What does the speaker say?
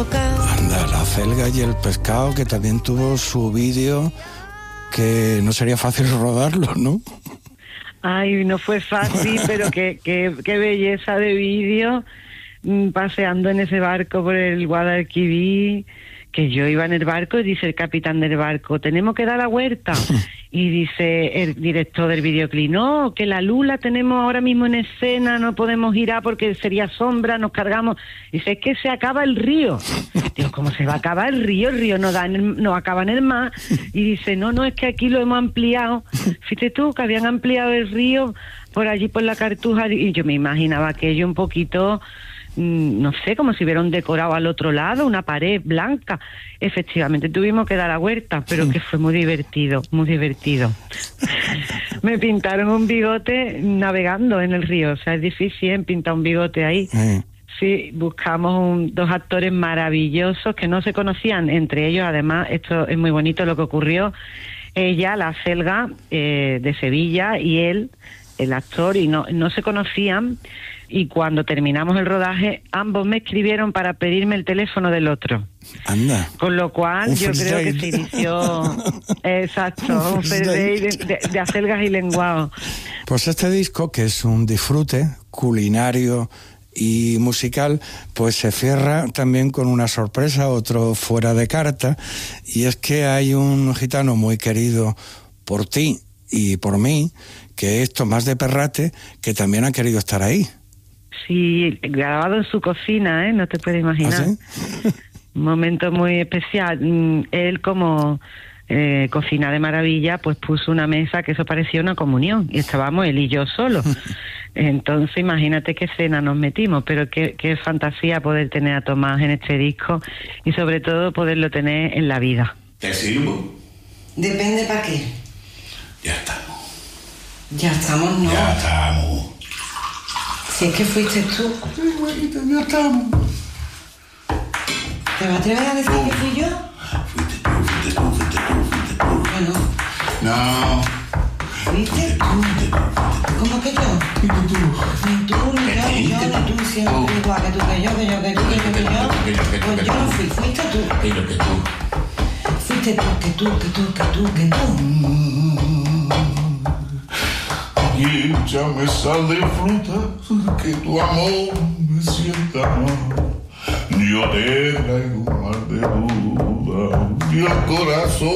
boca. Anda, la acelga y el pescado, que también tuvo su vídeo, que no sería fácil rodarlo, ¿no? Ay, no fue fácil, pero qué belleza de vídeo, paseando en ese barco por el Guadalquivir, que yo iba en el barco y dice el capitán del barco, tenemos que dar la huerta. Y dice el director del videoclip, no, que la luz la tenemos ahora mismo en escena, no podemos girar porque sería sombra, nos cargamos. Dice, es que se acaba el río. Digo, ¿cómo se va a acabar el río? El río no acaba en el mar. Y dice, no, es que aquí lo hemos ampliado. Fíjate tú, que habían ampliado el río por allí, por la Cartuja. Y yo me imaginaba aquello un poquito, no sé, como si hubiera un decorado al otro lado, una pared blanca. Efectivamente, tuvimos que dar la huerta, pero que fue muy divertido, muy divertido. Me pintaron un bigote navegando en el río, o sea, es difícil pintar un bigote ahí. Sí, buscamos dos actores maravillosos que no se conocían entre ellos. Además, esto es muy bonito lo que ocurrió. Ella, la Selga, de Sevilla, y él, el actor, y no se conocían. Y cuando terminamos el rodaje, ambos me escribieron para pedirme el teléfono del otro. Anda. Con lo cual, yo creo que se inició, exacto, un first date de acelgas y lenguado. Pues este disco, que es un disfrute culinario y musical, pues se cierra también con una sorpresa, otro fuera de carta, y es que hay un gitano muy querido por ti y por mí, que es Tomás de Perrate, que también ha querido estar ahí. Sí, grabado en su cocina, no te puedes imaginar. ¿Ah, sí? Un momento muy especial. Él, como cocina de maravilla, pues puso una mesa que eso parecía una comunión, y estábamos él y yo solos. Entonces imagínate qué escena nos metimos, pero qué fantasía poder tener a Tomás en este disco, y sobre todo poderlo tener en la vida. ¿Te sirvo? Depende para qué. Ya estamos. Ya estamos, ¿no? Ya estamos. Si es que fuiste tú. Sí, güeyito, ya estamos. ¿Te vas a atrever a decir que fui yo? Fuiste tú. Bueno. No. ¿Fuiste tú? ¿Cómo que yo? Fuiste tú. Ni tú, ni yo, ni tú, siempre igual que tú, que yo. Pues yo no fui, fuiste tú. Pero que tú. Fuiste tú, que tú. Y ya me sale fruta que tu amor me sienta. Yo te traigo un mar de duda y el corazón